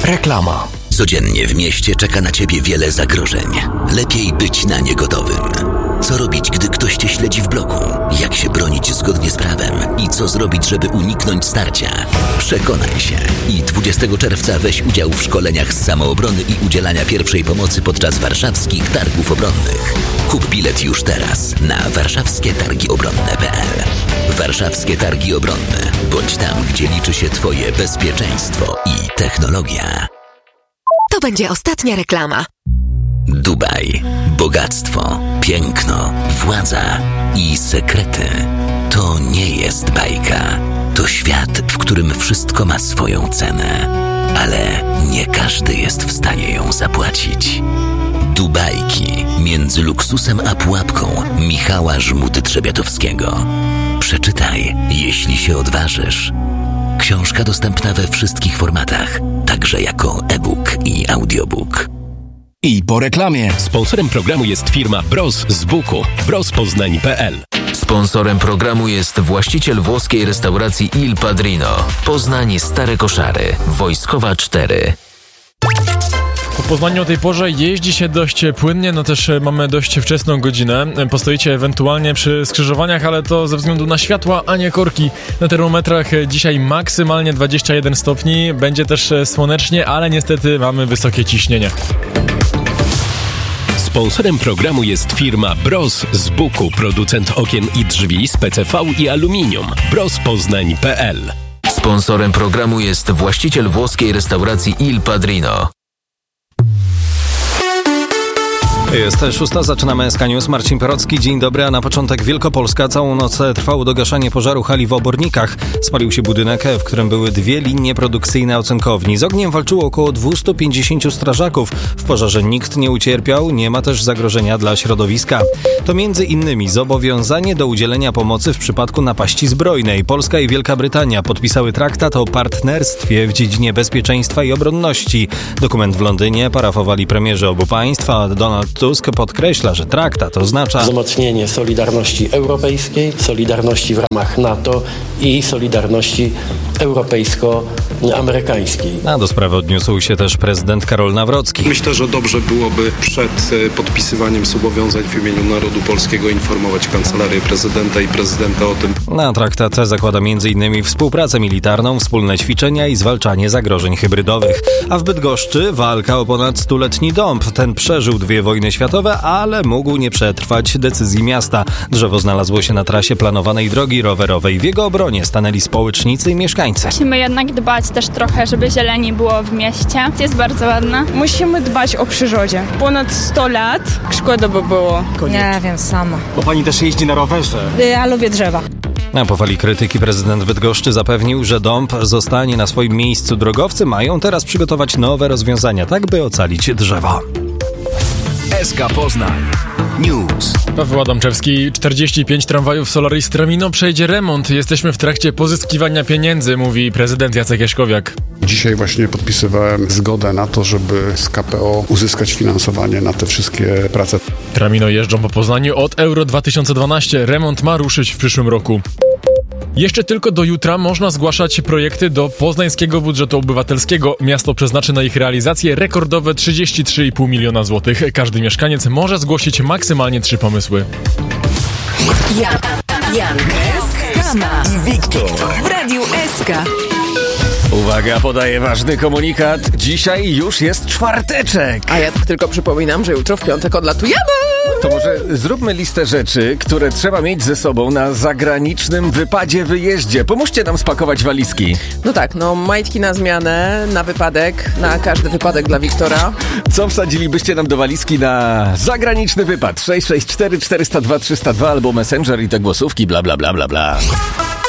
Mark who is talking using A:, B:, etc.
A: Reklama.
B: Codziennie w mieście czeka na Ciebie wiele zagrożeń. Lepiej być na nie gotowym. Co robić, gdy ktoś Cię śledzi w bloku? Jak się bronić zgodnie z prawem? I co zrobić, żeby uniknąć starcia? Przekonaj się. I 20 czerwca weź udział w szkoleniach z samoobrony i udzielania pierwszej pomocy podczas warszawskich targów obronnych. Kup bilet już teraz na warszawskietargiobronne.pl. Warszawskie Targi Obronne. Bądź tam, gdzie liczy się Twoje bezpieczeństwo i technologia.
C: To będzie ostatnia reklama.
B: Dubaj. Bogactwo, piękno, władza i sekrety. To nie jest bajka. To świat, w którym wszystko ma swoją cenę. Ale nie każdy jest w stanie ją zapłacić. Dubajki między luksusem a pułapką Michała Żmudy-Trzebiatowskiego. Przeczytaj, jeśli się odważysz. Książka dostępna we wszystkich formatach, także jako e-book i audiobook.
A: I po reklamie.
D: Sponsorem programu jest firma Bros z Buku. brospoznań.pl.
E: Sponsorem programu jest właściciel włoskiej restauracji Il Padrino. Poznań Stare Koszary. Wojskowa 4.
F: Po Poznaniu o tej porze jeździ się dość płynnie, no też mamy dość wczesną godzinę. Postoicie ewentualnie przy skrzyżowaniach, ale to ze względu na światła, a nie korki. Na termometrach dzisiaj maksymalnie 21 stopni. Będzie też słonecznie, ale niestety mamy wysokie ciśnienie.
D: Sponsorem programu jest firma Bros z Buku, producent okien i drzwi z PCV i aluminium. brospoznań.pl.
E: Sponsorem programu jest właściciel włoskiej restauracji Il Padrino.
G: Jest 6, zaczynamy SK News. Marcin Perocki, dzień dobry, a na początek Wielkopolska. Całą noc trwało dogaszanie pożaru hali w Obornikach. Spalił się budynek, w którym były 2 linie produkcyjne ocenkowni. Z ogniem walczyło około 250 strażaków. W pożarze nikt nie ucierpiał, nie ma też zagrożenia dla środowiska. To między innymi zobowiązanie do udzielenia pomocy w przypadku napaści zbrojnej. Polska i Wielka Brytania podpisały traktat o partnerstwie w dziedzinie bezpieczeństwa i obronności. Dokument w Londynie parafowali premierzy obu państw, a Donald Tusk podkreśla, że traktat oznacza
H: wzmocnienie solidarności europejskiej, solidarności w ramach NATO i solidarności europejsko-amerykańskiej.
G: A do sprawy odniósł się też prezydent Karol Nawrocki.
I: Myślę, że dobrze byłoby przed podpisywaniem zobowiązań w imieniu narodu polskiego informować Kancelarię Prezydenta i Prezydenta o tym.
G: Na traktat zakłada m.in. współpracę militarną, wspólne ćwiczenia i zwalczanie zagrożeń hybrydowych. A w Bydgoszczy walka o ponad 100-letni dąb. Ten przeżył 2 wojny światowe, ale mógł nie przetrwać decyzji miasta. Drzewo znalazło się na trasie planowanej drogi rowerowej. W jego obronie stanęli społecznicy i mieszkańcy.
J: Musimy jednak dbać też trochę, żeby zieleni było w mieście. Jest bardzo ładna.
K: Musimy dbać o przyrodzie. Ponad 100 lat. Szkoda by było.
L: Nie wiem, sama.
M: Bo pani też jeździ na rowerze.
L: Ja lubię drzewa.
G: Na po fali krytyki prezydent Bydgoszczy zapewnił, że dąb zostanie na swoim miejscu. Drogowcy mają teraz przygotować nowe rozwiązania, tak by ocalić drzewa.
A: SK Poznań News.
F: Paweł Adamczewski. 45 tramwajów Solaris Tramino przejdzie remont. Jesteśmy w trakcie pozyskiwania pieniędzy, mówi prezydent Jacek Jaśkowiak.
I: Dzisiaj właśnie podpisywałem zgodę na to, żeby z KPO uzyskać finansowanie na te wszystkie prace.
F: Tramino jeżdżą po Poznaniu od Euro 2012. Remont ma ruszyć w przyszłym roku. Jeszcze tylko do jutra można zgłaszać projekty do poznańskiego budżetu obywatelskiego. Miasto przeznaczy na ich realizację rekordowe 33,5 miliona złotych. Każdy mieszkaniec może zgłosić maksymalnie 3 pomysły.
C: Jan, Kama
A: i Wiktor
C: w Radiu SK.
N: Uwaga, podaję ważny komunikat. Dzisiaj już jest czwarteczek.
O: A ja tylko przypominam, że jutro w piątek odlatujemy.
N: To może zróbmy listę rzeczy, które trzeba mieć ze sobą na zagranicznym wyjeździe. Pomóżcie nam spakować walizki.
O: No tak, majtki na zmianę, na wypadek, na każdy wypadek dla Wiktora.
N: Co wsadzilibyście nam do walizki na zagraniczny wypad? 664 402 302 albo Messenger i te głosówki bla bla bla bla bla.